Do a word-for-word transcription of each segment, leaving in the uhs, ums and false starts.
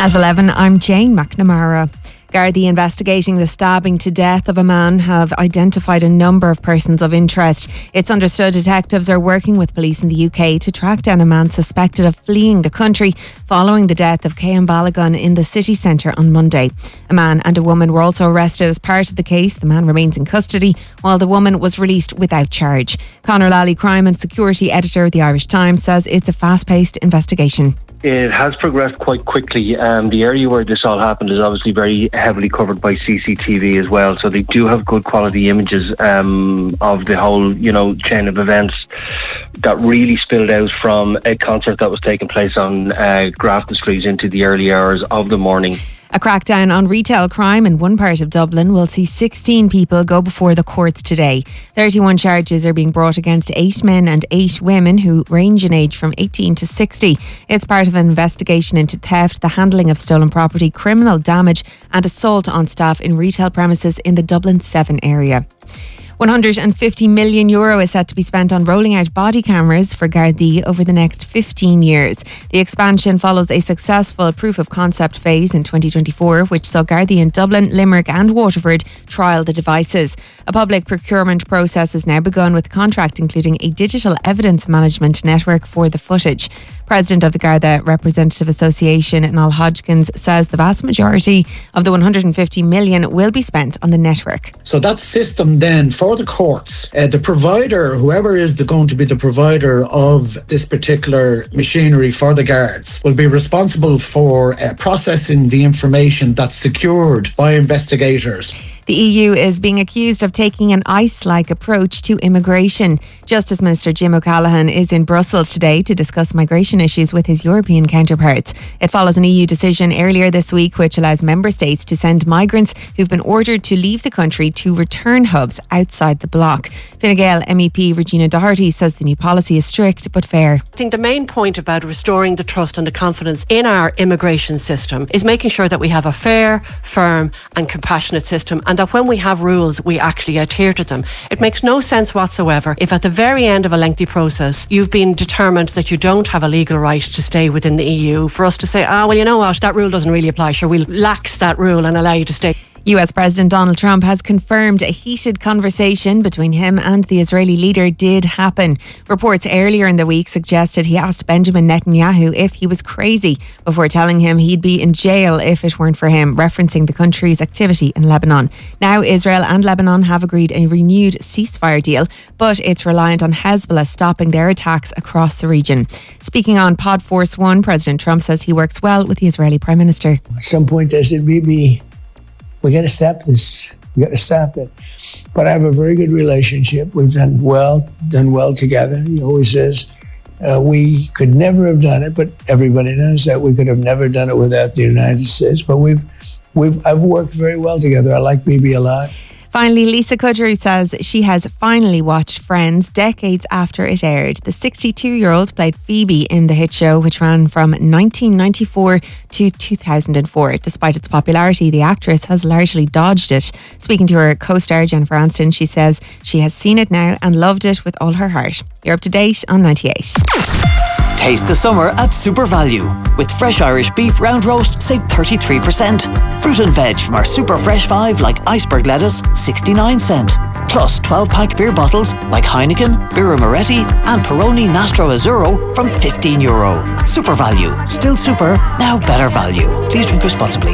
At eleven, I'm Jane McNamara. Gardaí investigating the stabbing to death of a man have identified a number of persons of interest. It's understood detectives are working with police in the U K to track down a man suspected of fleeing the country following the death of Cian Balogun in the city centre on Monday. A man and a woman were also arrested as part of the case. The man remains in custody while the woman was released without charge. Conor Lally, crime and security editor of the Irish Times, says it's a fast-paced investigation. It has progressed quite quickly. Um, the area where this all happened is obviously very heavily covered by C C T V as well, so they do have good quality images um, of the whole, you know, chain of events that really spilled out from a concert that was taking place on uh, Grafton Street into the early hours of the morning. A crackdown on retail crime in one part of Dublin will see sixteen people go before the courts today. thirty-one charges are being brought against eight men and eight women who range in age from eighteen to sixty. It's part of an investigation into theft, the handling of stolen property, criminal damage and assault on staff in retail premises in the Dublin seven area. one hundred fifty million euro is set to be spent on rolling out body cameras for Gardaí over the next fifteen years. The expansion follows a successful proof of concept phase in twenty twenty-four, which saw Gardaí in Dublin, Limerick and Waterford trial the devices. A public procurement process has now begun with a contract including a digital evidence management network for the footage. President of the Garda Representative Association, Niall Hodgkins, says the vast majority of the one hundred fifty million will be spent on the network. So that system then for the courts, uh, the provider, whoever is the, going to be the provider of this particular machinery for the guards, will be responsible for uh, processing the information that's secured by investigators. The E U is being accused of taking an ice-like approach to immigration. Justice Minister Jim O'Callaghan is in Brussels today to discuss migration issues with his European counterparts. It follows an E U decision earlier this week which allows member states to send migrants who've been ordered to leave the country to return hubs outside the bloc. Fine Gael M E P Regina Doherty says the new policy is strict but fair. I think the main point about restoring the trust and the confidence in our immigration system is making sure that we have a fair, firm and compassionate system, and that when we have rules, we actually adhere to them. It makes no sense whatsoever if at the very end of a lengthy process, you've been determined that you don't have a legal right to stay within the E U, for us to say, ah, well, you know what, that rule doesn't really apply. Sure, we'll lax that rule and allow you to stay. U S President Donald Trump has confirmed a heated conversation between him and the Israeli leader did happen. Reports earlier in the week suggested he asked Benjamin Netanyahu if he was crazy before telling him he'd be in jail if it weren't for him, referencing the country's activity in Lebanon. Now Israel and Lebanon have agreed a renewed ceasefire deal, but it's reliant on Hezbollah stopping their attacks across the region. Speaking on Pod Force One, President Trump says he works well with the Israeli Prime Minister. At some point I said, Bibi, we got to stop this. We got to stop it. But I have a very good relationship. We've done well, done well together. He always says uh, we could never have done it, but everybody knows that we could have never done it without the United States. But we've, we've, I've worked very well together. I like Bibi a lot. Finally, Lisa Kudrow says she has finally watched Friends decades after it aired. The sixty-two-year-old played Phoebe in the hit show, which ran from nineteen ninety-four to two thousand four. Despite its popularity, the actress has largely dodged it. Speaking to her co-star Jennifer Aniston, she says she has seen it now and loved it with all her heart. You're up to date on ninety-eight. Taste the summer at Super Value. With fresh Irish beef round roast, save thirty-three percent. Fruit and veg from our super fresh five like iceberg lettuce, sixty-nine cent. Plus twelve pack beer bottles like Heineken, Birra Moretti and Peroni Nastro Azzurro from fifteen euro. Super Value. Still super, now better value. Please drink responsibly.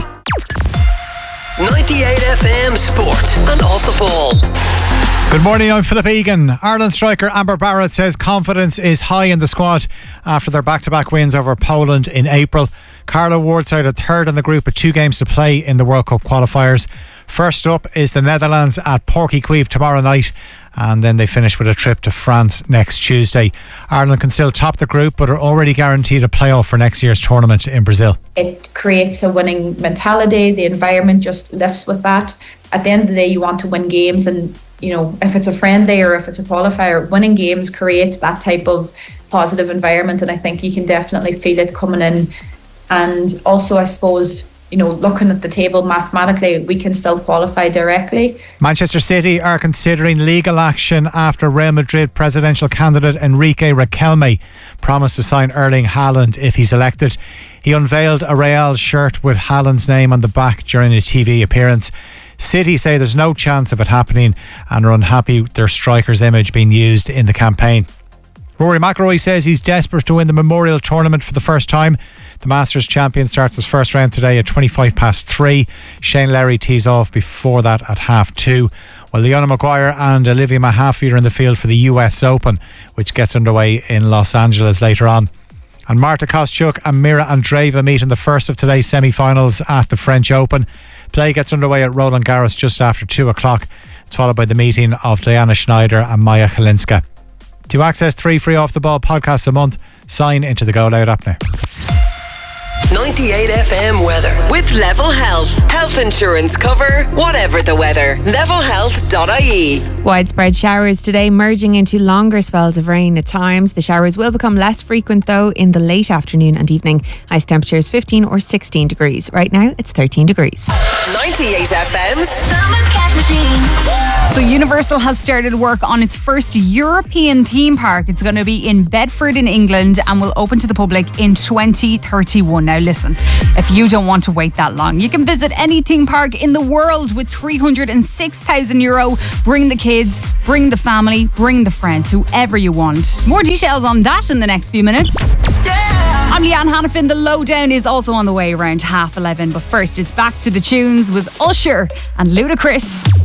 ninety-eight F M Sport and Off the Ball. Good morning, I'm Philip Egan. Ireland striker Amber Barrett says confidence is high in the squad after their back-to-back wins over Poland in April. Carla Ward-side are third in the group with two games to play in the World Cup qualifiers. First up is the Netherlands at Porky Queeve tomorrow night, and then they finish with a trip to France next Tuesday. Ireland can still top the group but are already guaranteed a playoff for next year's tournament in Brazil. It creates a winning mentality. The environment just lifts with that. At the end of the day, you want to win games, and you know, if it's a friendly or if it's a qualifier, winning games creates that type of positive environment, and I think you can definitely feel it coming in. And also, I suppose, you know, looking at the table mathematically, we can still qualify directly. Manchester City are considering legal action after Real Madrid presidential candidate Enrique Riquelme promised to sign Erling Haaland if he's elected. He unveiled a Real shirt with Haaland's name on the back during a T V appearance. City say there's no chance of it happening and are unhappy with their striker's image being used in the campaign. Rory McIlroy says he's desperate to win the Memorial Tournament for the first time. The Masters champion starts his first round today at twenty-five past three. Shane Lowry tees off before that at half two. While Leona Maguire and Olivia Mahaffey are in the field for the U S Open, which gets underway in Los Angeles later on. And Marta Kostyuk and Mira Andreeva meet in the first of today's semi-finals at the French Open. Play gets underway at Roland Garros just after two o'clock. It's followed by the meeting of Diana Schneider and Maya Kalinska. To access three free Off the Ball podcasts a month, sign into the Go Loud app now. ninety-eight F M weather with Level Health. Health insurance cover, whatever the weather. level health dot I E. Widespread showers today, merging into longer spells of rain at times. The showers will become less frequent though in the late afternoon and evening. Highest temperatures fifteen or sixteen degrees. Right now it's thirteen degrees. ninety-eight F M's Summer Cash Machine. So Universal has started work on its first European theme park. It's going to be in Bedford in England and will open to the public in twenty thirty-one. Now listen, if you don't want to wait that long, you can visit any theme park in the world with three hundred six thousand euro. Bring the kids, bring the family, bring the friends, whoever you want. More details on that in the next few minutes. Yeah. I'm Leanne Hannafin. The Lowdown is also on the way around half eleven. But first, it's back to the tunes with Usher and Ludacris.